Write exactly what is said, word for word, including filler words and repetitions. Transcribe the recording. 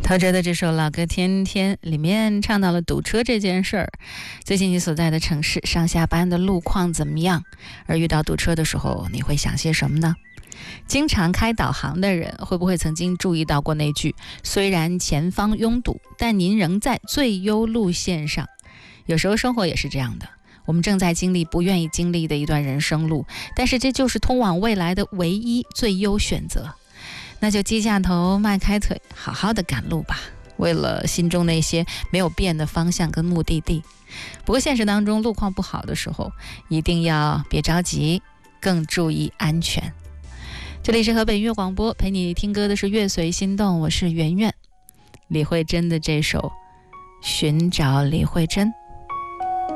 陶喆的这首老歌《天天》里面唱到了堵车这件事儿。最近你所在的城市上下班的路况怎么样？而遇到堵车的时候，你会想些什么呢？经常开导航的人会不会曾经注意到过那句虽然前方拥堵，但您仍在最优路线上？有时候生活也是这样的，我们正在经历不愿意经历的一段人生路，但是这就是通往未来的唯一最优选择。那就低下头迈开腿，好好的赶路吧，为了心中那些没有变的方向跟目的地。不过现实当中路况不好的时候，一定要别着急，更注意安全。这里是河北音乐广播，陪你听歌的是乐随心动，我是圆圆。李慧珍的这首《寻找李慧珍》。